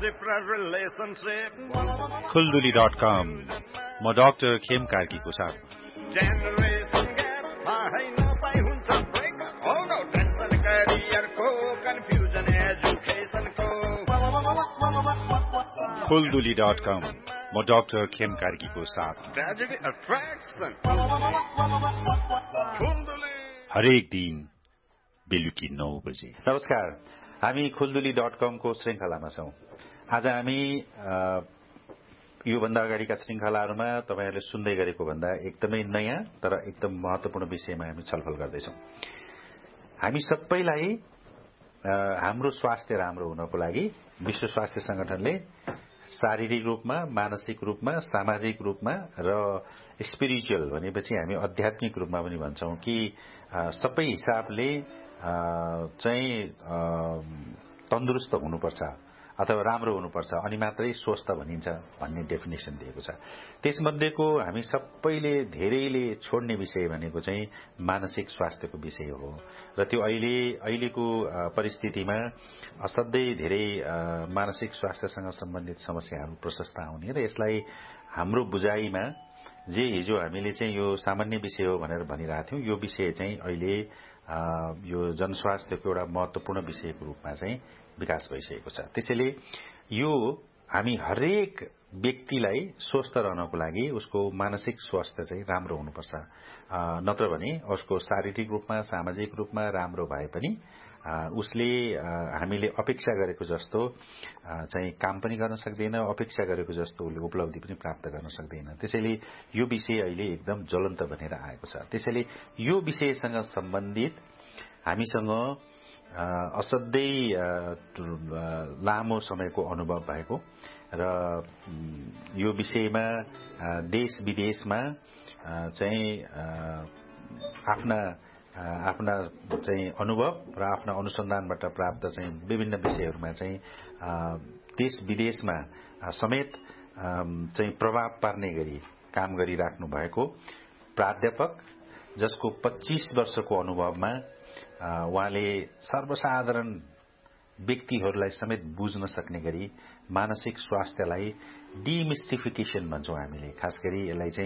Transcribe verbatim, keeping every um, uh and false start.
खुलदुली dot कम म doctor Khem कार्कीको साथ खुलदुली डट कम म डाक्टर खेम कार्कीको साथ हरेक दिन बेलुकी नौ बजे। नमस्कार, हामी खुलदुली डट कम को श्रृंखलामा छौं। आज हामी योभन्दा अगाडिका श्रृंखलाहरूमा तपाईहरुले सुन्दै गरेको भन्दा एकदमै नयाँ तर एकदम महत्वपूर्ण विषयमा हामी छलफल गर्दैछौं। हामी सबैलाई हाम्रो स्वास्थ्य राम्रो हुनको लागि विश्व स्वास्थ्य संगठनले शारीरिक रूपमा, मानसिक रूपमा, सामाजिक रूपमा र स्पिरिचुअल भनेपछि हामी आध्यात्मिक रूपमा पनि भन्छौं कि सबै हिसाबले चाहिँ तन्दुरुस्त हुनुपर्छ अथवा राम्रो हुनुपर्छ अनि मात्रै स्वस्थ भनिन्छ भन्ने डेफिनेसन दिएको छ। त्यसमध्येको हामी सबैले धेरैले छोड्ने विषय भनेको चाहिँ मानसिक स्वास्थ्यको विषय हो र त्यो अहिले अहिलेको परिस्थितिमा असाध्यै धेरै मानसिक स्वास्थ्यसँग सम्बन्धित समस्याहरू प्रशस्त आउने र यसलाई हाम्रो बुझाइमा जे हिजो हामीले चाहिँ यो सामान्य विषय हो भनेर भनिरहेको थियौं, यो विषय चाहिँ अहिले यो जनस्वास्थ्यको एउटा महत्वपूर्ण विषयको रूपमा चाहिँ विकास भइसकेको छ। त्यसैले यो हामी हरेक व्यक्तिलाई स्वस्थ रहनको लागि उसको मानसिक स्वास्थ्य चाहिँ राम्रो हुनुपर्छ, नत्र भने उसको शारीरिक रूपमा, सामाजिक रूपमा राम्रो भए पनि उसले हामीले अपेक्षा गरेको जस्तो चाहिँ काम पनि गर्न सक्दैन, अपेक्षा गरेको जस्तो उसले उपलब्धि पनि प्राप्त गर्न सक्दैन। त्यसैले यो विषय अहिले एकदम ज्वलन्त बनेर आएको छ। त्यसैले यो विषयसँग सम्बन्धित हामीसँग असाध्यै लामो समयको अनुभव भएको र यो विषयमा देश विदेशमा चाहिँ आफ्ना आफ्ना चाहिँ अनुभव र आफ्ना अनुसन्धानबाट प्राप्त चाहिँ विभिन्न विषयहरूमा चाहिँ देश विदेशमा समेत चाहिँ प्रभाव पार्ने गरी काम गरिराख्नु भएको प्राध्यापक जसको पच्चीस वर्षको अनुभवमा उहाँले सर्वसाधारण व्यक्तिहरूलाई समेत बुझ्न सक्ने गरी मानसिक स्वास्थ्यलाई डिमिस्टिफिकेसन भन्छौं हामीले, खास गरी यसलाई चाहिँ